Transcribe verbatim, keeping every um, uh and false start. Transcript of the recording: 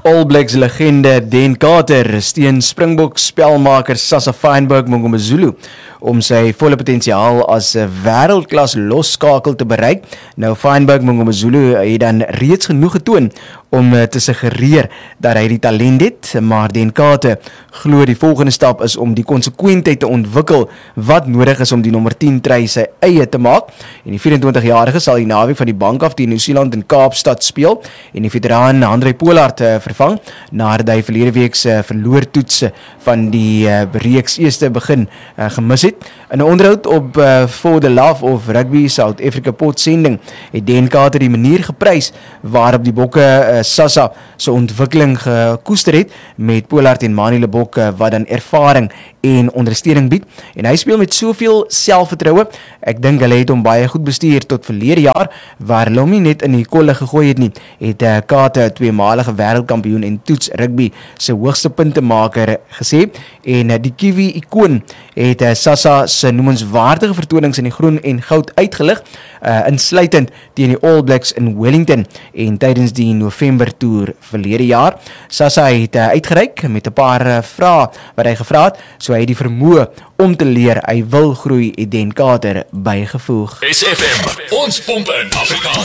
All Blacks legende Dan Carter steen Springbok spelmaker Sasa Feinberg Mngomezulu om sy volle potensiaal as 'n wêreldklas losskakel te bereik. Nou Feinberg Mngomezulu het dan reeds genoeg getoon om te suggereer dat hy die talent het, maar Dan Carter glo die volgende stap is om die konsekwentheid te ontwikkel wat nodig is om die nommer tien trui sy eie te maak. En die vyf en twintig-jarige sal die naweek van die bank af teen Nieu-Seeland in Kaapstad speel en die veteraan Handré Pollard uh, vervang nadat hy verlede week se uh, verloor toetse van die uh, reeks eerste begin uh, gemis het. In 'n onderhoud op uh, For the Love of Rugby South Africa potsending het Dan Carter die manier geprys waarop die bokke uh, Sasa se ontwikkeling gekoester het met Pollard en Manie Lebok uh, wat dan ervaring en ondersteuning bied. En hy speel met soveel selfvertroue. Ek dink hulle het hom baie goed bestuur tot verlede jaar waar hulle hom nie net in die kolle gegooi het nie. Het uh, Carter, tweemalige wêreldkampioen en toets rugby se hoogste puntemaker gesê. En uh, die Kiwi ikoon het uh, Sasa se noemenswaardige vertonings in die groen en goud uitgelig, uh, insluitend teen die All Blacks in Wellington en tydens die November toer verlede jaar. Sasa het uh, uitgereik met 'n paar uh, vrae wat hy gevra het, so hy het die vermoë om te leer, hy wil groei, het Dan Carter bygevoeg. S F M, ons pomp in Afrikaans.